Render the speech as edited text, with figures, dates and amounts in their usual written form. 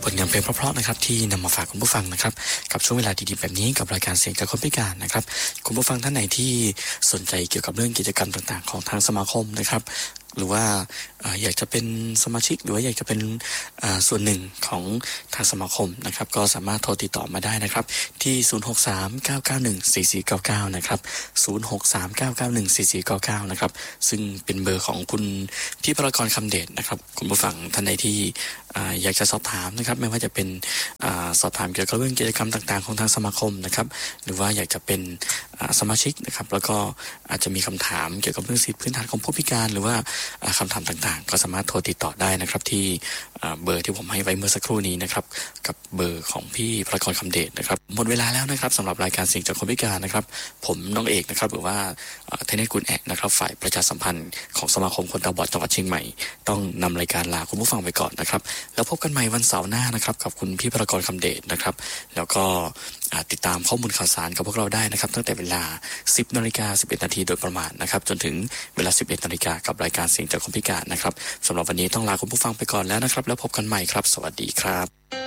ผลงานเพลงเพราะๆนะครับที่นำมาฝากคุณผู้ฟังนะครับกับช่วงเวลาดีๆแบบนี้กับรายการเสียงจากคนพิการนะครับคุณผู้ฟังท่านไหนที่สนใจเกี่ยวกับเรื่องกิจกรรมต่างๆของทางสมาคมนะครับหรือว่าอยากจะเป็นสมาชิกหรือว่าอยากจะเป็นส่วนหนึ่งของทางสมาคมนะครับก็สามารถโทรติดต่อมาได้นะครับที่0639914499นะครับ0639914499นะครับซึ่งเป็นเบอร์ของคุณพี่พรกรคำเดชนะครับคุณผู้ฟังท่านใดที่อยากจะสอบถามนะครับไม่ว่าจะเป็นสอบถามเกี่ยวกับเรื่องกิจกรรมต่างๆของทางสมาคมนะครับหรือว่าอยากจะเป็นสมาชิกนะครับแล้วก็อาจจะมีคำถามเกี่ยวกับเรื่องสิทธิพื้นฐานของผู้พิการหรือว่าคำถามต่างๆก็สามารถโทรติดต่อได้นะครับที่เบอร์ที่ผมให้ไว้เมื่อสักครู่นี้นะครับกับเบอร์ของพี่พรกรคำเดชนะครับหมดเวลาแล้วนะครับสำหรับรายการเสียงจากคนพิการนะครับผมน้องเอกนะครับหรือว่าเทนนิสกุลแอกนะครับฝ่ายประชาสัมพันธ์ของสมาคมคนตาบอดจังหวัดเชียงใหม่ต้องนำรายการลาคุณผู้ฟังไปก่อนนะครับแล้วพบกันใหม่วันเสาร์หน้านะครับกับคุณพี่พรกรคำเดชนะครับแล้วก็ติดตามข้อมูลข่าวสารกับพวกเราได้นะครับตั้งแต่เวลา 10:11 น.โดยประมาณนะครับจนถึงเวลา 11:00 น.กับรายการเสียงจากคนพิการนะครับสำหรับวันนี้ต้องลาคุณผู้ฟังไปก่อนแล้วนะครับแล้วพบกันใหม่ครับสวัสดีครับ